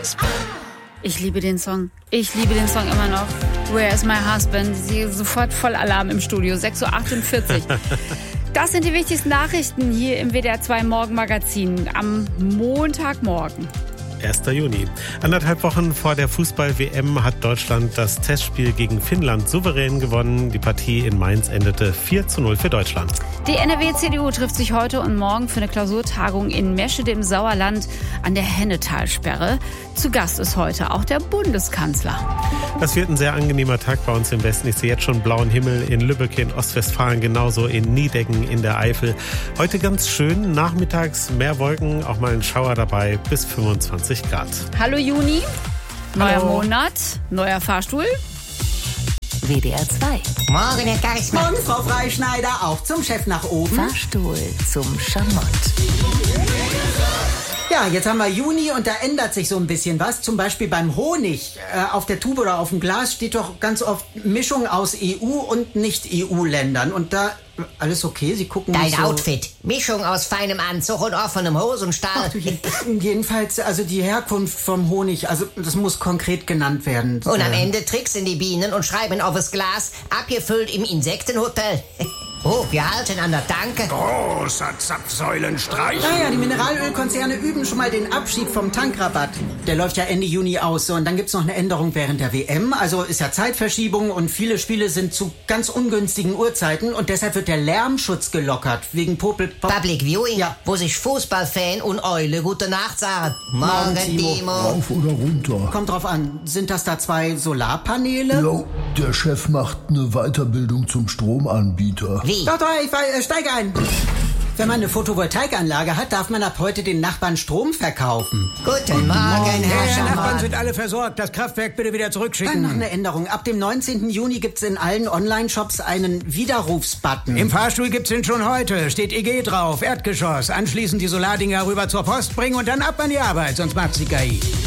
Ich liebe den Song. Ich liebe den Song immer noch. Where is my husband? Sie sofort voll Alarm im Studio. 6.48 Uhr. Das sind die wichtigsten Nachrichten hier im WDR 2 Morgenmagazin am Montagmorgen. 1. Juni. 1,5 Wochen vor der Fußball-WM hat Deutschland das Testspiel gegen Finnland souverän gewonnen. Die Partie in Mainz endete 4:0 für Deutschland. Die NRW-CDU trifft sich heute und morgen für eine Klausurtagung in Meschede im Sauerland an der Hennetalsperre. Zu Gast ist heute auch der Bundeskanzler. Das wird ein sehr angenehmer Tag bei uns im Westen. Ich sehe jetzt schon blauen Himmel in Lübeck, in Ostwestfalen, genauso in Niedecken in der Eifel. Heute ganz schön, nachmittags mehr Wolken, auch mal ein Schauer dabei, bis 25 Grad. Hallo Juni, neuer Monat, neuer Fahrstuhl. WDR 2. Morgen, Herr Geismann. Und Frau Freischneider, auch zum Chef nach oben. Fahrstuhl zum Schamott. Ja, jetzt haben wir Juni und da ändert sich so ein bisschen was. Zum Beispiel beim Honig. Auf der Tube oder auf dem Glas steht doch ganz oft Mischung aus EU und Nicht-EU-Ländern. Und da, alles okay? Sie gucken Dein mich so... Outfit. Mischung aus feinem Anzug und offenem Hosenstall. Ach, jedenfalls, also die Herkunft vom Honig, also das muss konkret genannt werden. Und am Ende tricksen die Bienen und schreiben auf das Glas, abgefüllt im Insektenhotel. Oh, wir halten an der Tanke. Großer Zapfsäulenstreich. Naja, die Mineralölkonzerne üben schon mal den Abschied vom Tankrabatt. Der läuft ja Ende Juni aus. So, und dann gibt's noch eine Änderung während der WM. Also ist ja Zeitverschiebung und viele Spiele sind zu ganz ungünstigen Uhrzeiten. Und deshalb wird der Lärmschutz gelockert. Wegen Public Viewing, Ja. wo sich Fußballfan und Eule gute Nacht sagen. Morgen, Timo. Timo. Rauf oder runter? Kommt drauf an. Sind das da 2 Solarpaneele? Jo, der Chef macht eine Weiterbildung zum Stromanbieter. Wie? Doch, ich steige ein. Wenn man eine Photovoltaikanlage hat, darf man ab heute den Nachbarn Strom verkaufen. Guten Morgen, Herr Nachbarn Schamott. sind alle versorgt. Das Kraftwerk bitte wieder Dann zurückschicken. noch eine Änderung. Ab dem 19. Juni gibt's in allen Online-Shops einen Widerrufsbutton. Im Fahrstuhl gibt's ihn schon heute. Steht EG drauf, Erdgeschoss. Anschließend die Solardinger rüber zur Post bringen und dann ab an die Arbeit, sonst macht's die KI.